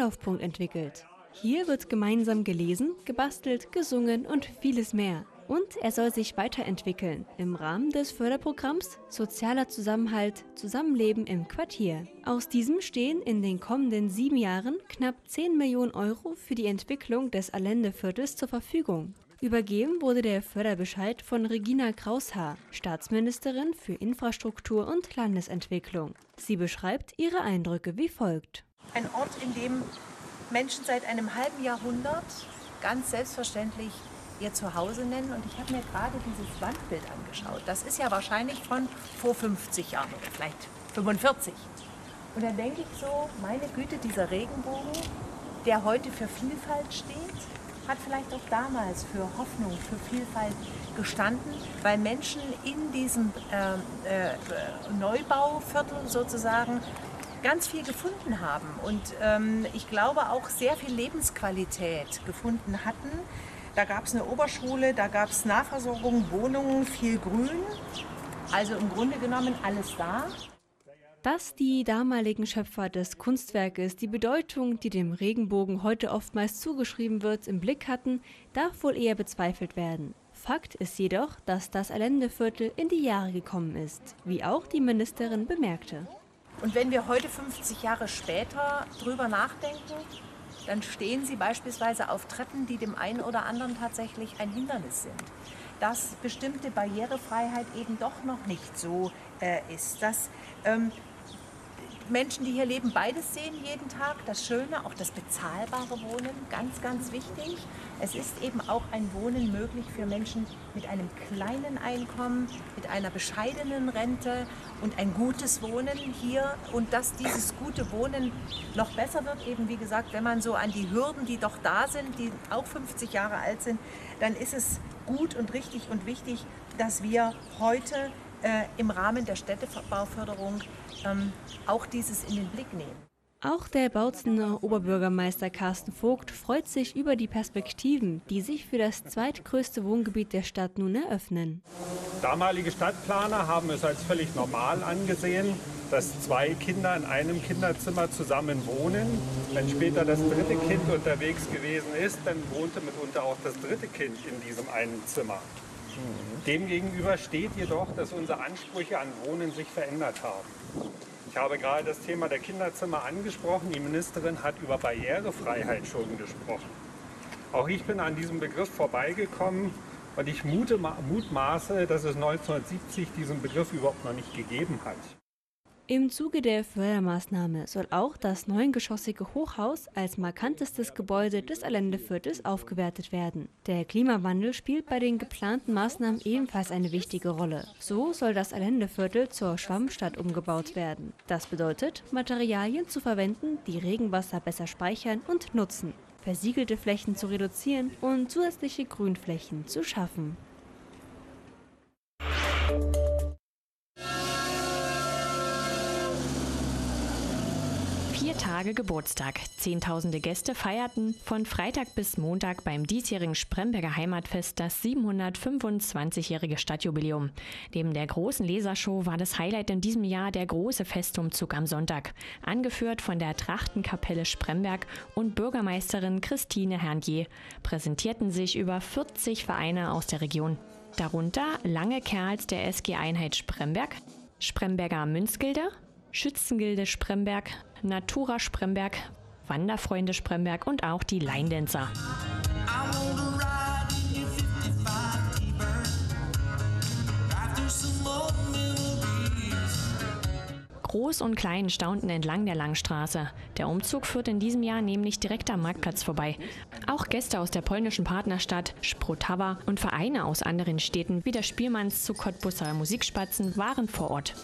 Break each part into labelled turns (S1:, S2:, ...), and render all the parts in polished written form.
S1: Anlaufpunkt entwickelt. Hier wird gemeinsam gelesen, gebastelt, gesungen und vieles mehr. Und er soll sich weiterentwickeln im Rahmen des Förderprogramms Sozialer Zusammenhalt, Zusammenleben im Quartier. Aus diesem stehen in den kommenden 7 Jahren knapp 10 Millionen Euro für die Entwicklung des Allendeviertels zur Verfügung. Übergeben wurde der Förderbescheid von Regina Kraushaar, Staatsministerin für Infrastruktur und Landesentwicklung. Sie beschreibt ihre Eindrücke wie folgt.
S2: Ein Ort, in dem Menschen seit einem halben Jahrhundert ganz selbstverständlich ihr Zuhause nennen. Und ich habe mir gerade dieses Wandbild angeschaut. Das ist ja wahrscheinlich von vor 50 Jahren oder vielleicht 45. Und dann denke ich so, meine Güte, dieser Regenbogen, der heute für Vielfalt steht, hat vielleicht auch damals für Hoffnung, für Vielfalt gestanden, weil Menschen in diesem Neubauviertel sozusagen ganz viel gefunden haben und ich glaube auch sehr viel Lebensqualität gefunden hatten. Da gab es eine Oberschule, da gab es Nahversorgung, Wohnungen, viel Grün. Also im Grunde genommen alles da.
S1: Dass die damaligen Schöpfer des Kunstwerkes die Bedeutung, die dem Regenbogen heute oftmals zugeschrieben wird, im Blick hatten, darf wohl eher bezweifelt werden. Fakt ist jedoch, dass das Allendeviertel in die Jahre gekommen ist, wie auch die Ministerin bemerkte.
S2: Und wenn wir heute 50 Jahre später drüber nachdenken, dann stehen sie beispielsweise auf Treppen, die dem einen oder anderen tatsächlich ein Hindernis sind. Dass bestimmte Barrierefreiheit eben doch noch nicht so ist. Dass Menschen, die hier leben, beides sehen jeden Tag. Das Schöne, auch das bezahlbare Wohnen, ganz, ganz wichtig. Es ist eben auch ein Wohnen möglich für Menschen mit einem kleinen Einkommen, mit einer bescheidenen Rente und ein gutes Wohnen hier. Und dass dieses gute Wohnen noch besser wird, eben wie gesagt, wenn man so an die Hürden, die doch da sind, die auch 50 Jahre alt sind, dann ist es gut und richtig und wichtig, dass wir heute im Rahmen der Städtebauförderung auch dieses in den Blick nehmen.
S1: Auch der Bautzener Oberbürgermeister Carsten Vogt freut sich über die Perspektiven, die sich für das zweitgrößte Wohngebiet der Stadt nun eröffnen.
S3: Damalige Stadtplaner haben es als völlig normal angesehen, dass 2 Kinder in einem Kinderzimmer zusammen wohnen. Wenn später das 3. Kind unterwegs gewesen ist, dann wohnte mitunter auch das 3. Kind in diesem einen Zimmer. Demgegenüber steht jedoch, dass unsere Ansprüche an Wohnen sich verändert haben. Ich habe gerade das Thema der Kinderzimmer angesprochen. Die Ministerin hat über Barrierefreiheit schon gesprochen. Auch ich bin an diesem Begriff vorbeigekommen und ich mutmaße, dass es 1970 diesen Begriff überhaupt noch nicht gegeben hat.
S1: Im Zuge der Fördermaßnahme soll auch das 9-geschossige Hochhaus als markantestes Gebäude des Allendeviertels aufgewertet werden. Der Klimawandel spielt bei den geplanten Maßnahmen ebenfalls eine wichtige Rolle. So soll das Allendeviertel zur Schwammstadt umgebaut werden. Das bedeutet, Materialien zu verwenden, die Regenwasser besser speichern und nutzen, versiegelte Flächen zu reduzieren und zusätzliche Grünflächen zu schaffen.
S4: 4 Tage Geburtstag. Zehntausende Gäste feierten von Freitag bis Montag beim diesjährigen Spremberger Heimatfest das 725-jährige Stadtjubiläum. Neben der großen Lesershow war das Highlight in diesem Jahr der große Festumzug am Sonntag, angeführt von der Trachtenkapelle Spremberg und Bürgermeisterin Christine Herrnje. Präsentierten sich über 40 Vereine aus der Region. Darunter Lange Kerls der SG-Einheit Spremberg, Spremberger Münzgilde, Schützengilde Spremberg, Natura Spremberg, Wanderfreunde Spremberg und auch die Line-Dancer. Groß und Klein staunten entlang der Langstraße. Der Umzug führt in diesem Jahr nämlich direkt am Marktplatz vorbei. Auch Gäste aus der polnischen Partnerstadt Szprotawa und Vereine aus anderen Städten wie der Spielmanns zu Cottbusser Musikspatzen waren vor Ort.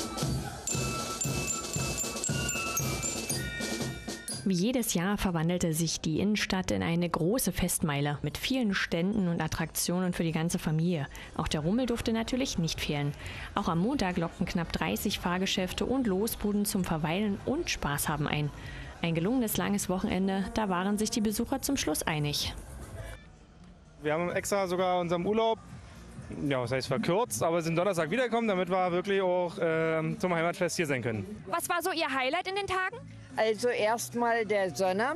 S4: Wie jedes Jahr verwandelte sich die Innenstadt in eine große Festmeile mit vielen Ständen und Attraktionen für die ganze Familie. Auch der Rummel durfte natürlich nicht fehlen. Auch am Montag lockten knapp 30 Fahrgeschäfte und Losbuden zum Verweilen und Spaß haben ein. Ein gelungenes langes Wochenende, da waren sich die Besucher zum Schluss einig.
S5: Wir haben extra sogar unseren Urlaub, ja, was heißt verkürzt, aber sind Donnerstag wiedergekommen, damit wir wirklich auch zum Heimatfest hier sein können.
S6: Was war so Ihr Highlight in den Tagen?
S7: Also erstmal der Sonnabend.